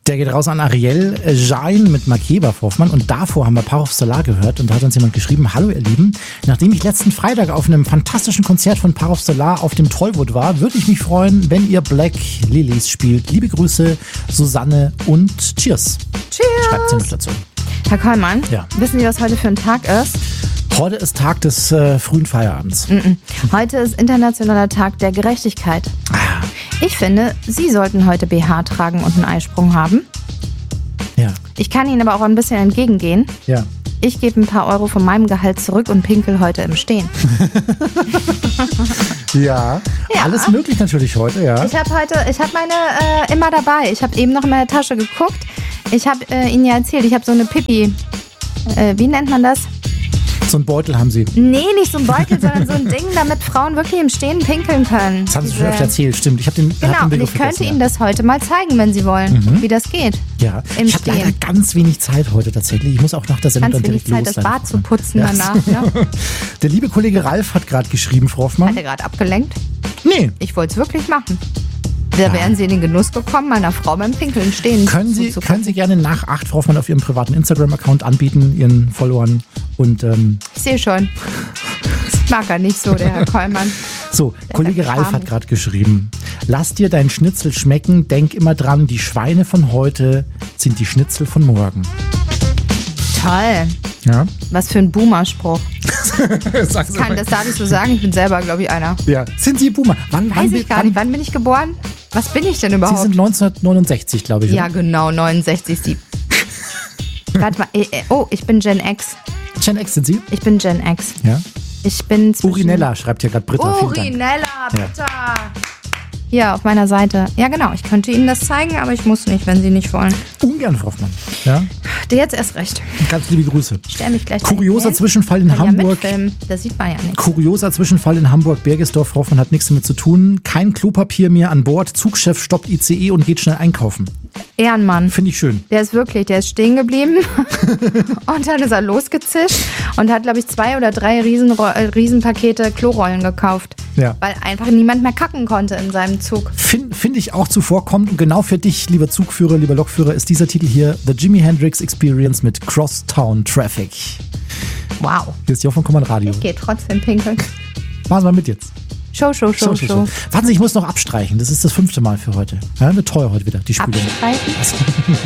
Der geht raus an Ariel Jain mit Makeba Hoffmann und davor haben wir Power of Solar gehört und da hat uns jemand geschrieben, hallo ihr Lieben, nachdem ich letzten Freitag auf einem fantastischen Konzert von Power of Solar auf dem Tollwood war, würde ich mich freuen, wenn ihr Black Lilies spielt. Liebe Grüße, Susanne und Cheers. Cheers. Schreibt sie mit dazu. Herr Kollmann, Ja. wissen Sie, was heute für ein Tag ist? Heute ist Tag des frühen Feierabends. Heute ist Internationaler Tag der Gerechtigkeit. Ah, Ich finde, Sie sollten heute BH tragen und einen Eisprung haben. ja, Ich kann Ihnen aber auch ein bisschen entgegengehen. ja. Ich gebe ein paar Euro von meinem Gehalt zurück und pinkel heute im Stehen. Ja, Ja. alles möglich natürlich heute, ja. Ich habe meine immer dabei. Ich habe eben noch in meine Tasche geguckt. Ich habe Ihnen ja erzählt, ich habe so eine Pipi. Wie nennt man das? So einen Beutel haben sie. Nee, nicht so ein Beutel, sondern so ein Ding, damit Frauen wirklich im Stehen pinkeln können. Das haben sie schon öfter erzählt, stimmt. Ich habe den Genau, hab und den ich Begriff könnte vergessen, Ihnen das heute mal zeigen, wenn Sie wollen, wie das geht. Ja, im ich habe leider Stehen. ganz wenig Zeit heute tatsächlich. Ich muss auch nach der Sendung Ganz wenig direkt Zeit, los. das Bad zu putzen Ja. danach. Ne? Der liebe Kollege Ralf hat gerade geschrieben, Frau Hat Hoffmann. er gerade abgelenkt? Nee, Ich wollte es wirklich machen. Da wären Sie in den Genuss gekommen, meiner Frau beim Pinkeln stehen können Sie zuzugucken. gerne nach 8 Frau Hoffmann auf Ihrem privaten Instagram-Account anbieten, Ihren Followern. Und Ich sehe schon. Das mag er nicht so, der Herr Kollmann. so, Kollege hat Ralf Charme. hat gerade geschrieben. Lass dir dein Schnitzel schmecken, denk immer dran, die Schweine von heute sind die Schnitzel von morgen. Toll. Ja, Was für ein Boomer-Spruch. Sag's Das darf ich so sagen. Ich bin selber, glaube ich, einer. Ja, sind Sie Boomer? Weiß ich gar nicht. Wann bin ich geboren? Was bin ich denn Sie überhaupt? sind 1969, glaube ich. Ja, oder? genau, 69. Warte mal. Oh, ich bin Gen X. Gen X sind Sie? Ich bin Gen X. Ja. Ich bin zwischen... Urinella schreibt hier gerade Britta. Vielen Dank. Urinella, bitte. Hier auf meiner Seite. Ja, genau. Ich könnte Ihnen das zeigen, aber ich muss nicht, wenn Sie nicht wollen. Ungern, Frau Hoffmann. Ja, Jetzt erst recht. ganz liebe Grüße. Ich stelle mich gleich Kurioser dahin. Zwischenfall in Kann ja Hamburg. mitfilmen. Das sieht man ja nicht. Kurioser Zwischenfall in Hamburg-Bergesdorf. Frau Hoffmann hat nichts damit zu tun. Kein Klopapier mehr an Bord. Zugchef stoppt ICE und geht schnell einkaufen. Ehrenmann. Finde ich schön. Der ist stehen geblieben und dann ist er losgezischt und hat, glaube ich, 2 oder 3 Riesenpakete Klorollen gekauft. Ja. Weil einfach niemand mehr kacken konnte in seinem Zug. Finde ich auch zuvorkommend. Und genau für dich, lieber Zugführer, lieber Lokführer, ist dieser Titel hier The Jimi Hendrix Experience mit Crosstown Traffic. Wow. Hier ist Jochen Kommand Radio. Ich gehe trotzdem pinkeln. Machen wir mit jetzt. Show. Warten Sie, ich muss noch abstreichen. Das ist das 5. Mal für heute. Ja, wird teuer heute wieder, die Spülung. Abstreichen.